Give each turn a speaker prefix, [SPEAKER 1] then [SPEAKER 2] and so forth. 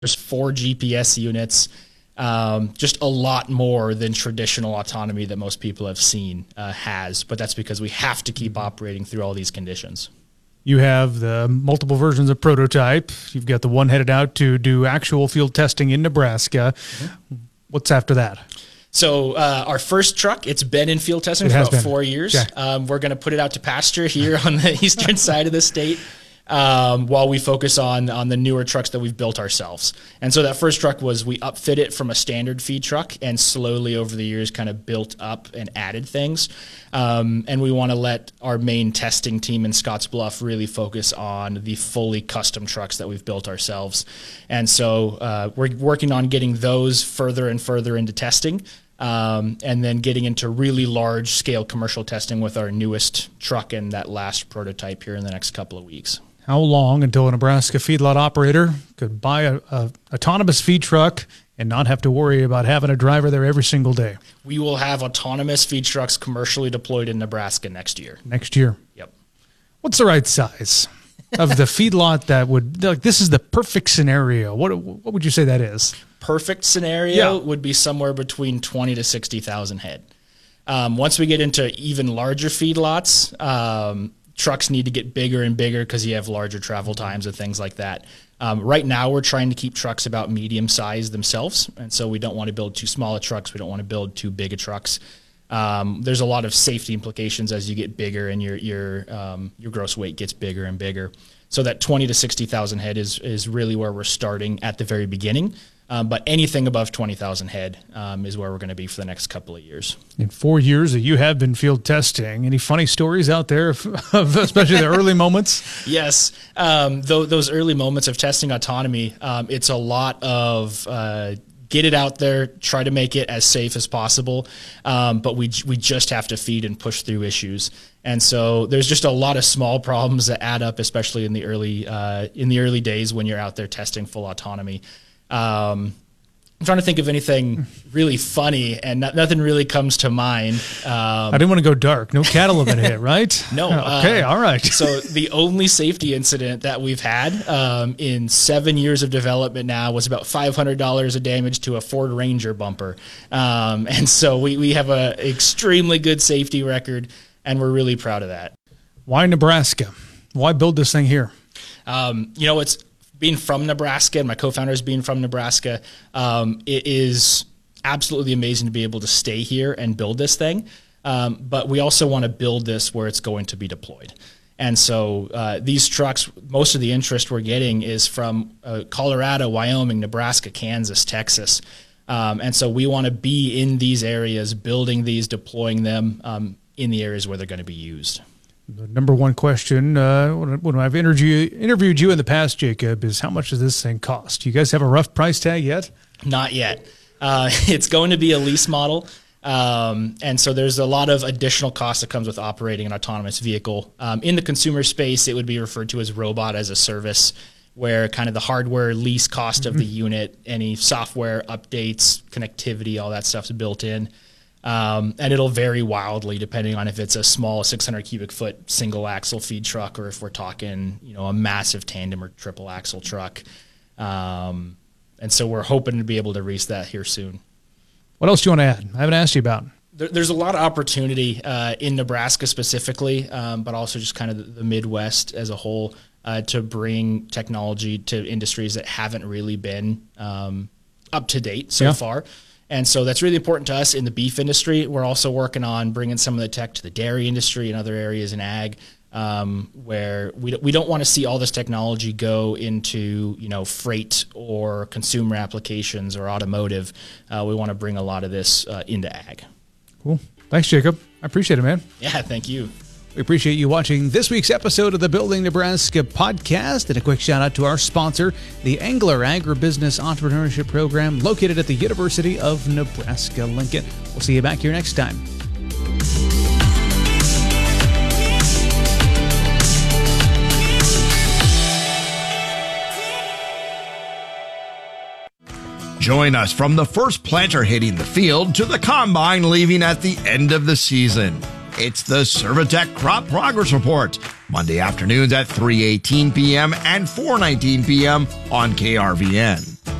[SPEAKER 1] There's 4 GPS units, just a lot more than traditional autonomy that most people have seen has. But that's because we have to keep operating through all these conditions.
[SPEAKER 2] You have the multiple versions of prototype. You've got the one headed out to do actual field testing in Nebraska. Mm-hmm. What's after that?
[SPEAKER 1] So our first truck, it's been in field testing for about 4 years. Yeah. We're going to put it out to pasture here on the eastern side of the state while we focus on the newer trucks that we've built ourselves. And so that first truck we upfit it from a standard feed truck and slowly over the years kind of built up and added things. And we want to let our main testing team in Scottsbluff really focus on the fully custom trucks that we've built ourselves. And so we're working on getting those further and further into testing. And then getting into really large-scale commercial testing with our newest truck and that last prototype here in the next couple of weeks.
[SPEAKER 2] How long until a Nebraska feedlot operator could buy a autonomous feed truck and not have to worry about having a driver there every single day?
[SPEAKER 1] We will have autonomous feed trucks commercially deployed in Nebraska next year.
[SPEAKER 2] Next year?
[SPEAKER 1] Yep.
[SPEAKER 2] What's the right size of the feedlot that would, like, this is the perfect scenario? What would you say that is?
[SPEAKER 1] Perfect scenario would be somewhere between 20 to 60,000 head. Once we get into even larger feedlots, trucks need to get bigger and bigger because you have larger travel times and things like that. Right now, we're trying to keep trucks about medium size themselves, and so we don't want to build too small of trucks. We don't want to build too big of trucks. There's a lot of safety implications as you get bigger and your gross weight gets bigger and bigger. So that 20 to 60,000 head is really where we're starting at the very beginning. But anything above 20,000 head is where we're going to be for the next couple of years.
[SPEAKER 2] In 4 years that you have been field testing, any funny stories out there of especially the early moments?
[SPEAKER 1] Yes. Those early moments of testing autonomy, it's a lot of get it out there, try to make it as safe as possible, but we just have to feed and push through issues. And so there's just a lot of small problems that add up, especially in the early days when you're out there testing full autonomy. I'm trying to think of anything really funny, and nothing really comes to mind.
[SPEAKER 2] I didn't want to go dark. No cattle have been hit, right?
[SPEAKER 1] No.
[SPEAKER 2] Okay, all right.
[SPEAKER 1] So the only safety incident that we've had in 7 years of development now was about $500 of damage to a Ford Ranger bumper. And so we have an extremely good safety record, and we're really proud of that.
[SPEAKER 2] Why Nebraska? Why build this thing here?
[SPEAKER 1] It's being from Nebraska, and my co-founders being from Nebraska, it is absolutely amazing to be able to stay here and build this thing. But we also want to build this where it's going to be deployed. And so these trucks, most of the interest we're getting is from Colorado, Wyoming, Nebraska, Kansas, Texas. And so we want to be in these areas, building these, deploying them in the areas where they're going to be used.
[SPEAKER 2] The number one question when I've interviewed you in the past, Jacob, is how much does this thing cost? You guys have a rough price tag yet?
[SPEAKER 1] Not yet. It's going to be a lease model. And so there's a lot of additional cost that comes with operating an autonomous vehicle. In the consumer space, it would be referred to as robot as a service, where kind of the hardware lease cost of the unit, any software updates, connectivity, all that stuff's built in. And it'll vary wildly depending on if it's a small 600 cubic foot single axle feed truck or if we're talking, a massive tandem or triple axle truck. And so we're hoping to be able to reach that here soon.
[SPEAKER 2] What else do you want to add? I haven't asked you about.
[SPEAKER 1] There's a lot of opportunity in Nebraska specifically, but also just kind of the Midwest as a whole to bring technology to industries that haven't really been up to date so far. And so that's really important to us in the beef industry. We're also working on bringing some of the tech to the dairy industry and other areas in ag, where we don't want to see all this technology go into freight or consumer applications or automotive. We want to bring a lot of this into ag.
[SPEAKER 2] Cool. Thanks, Jacob. I appreciate it, man.
[SPEAKER 1] Yeah, thank you.
[SPEAKER 2] We appreciate you watching this week's episode of the Building Nebraska podcast. And a quick shout out to our sponsor, the Angler Agribusiness Entrepreneurship Program, located at the University of Nebraska-Lincoln. We'll see you back here next time.
[SPEAKER 3] Join us from the first planter hitting the field to the combine leaving at the end of the season. It's the Servitech Crop Progress Report, Monday afternoons at 3:18 p.m. and 4:19 p.m. on KRVN.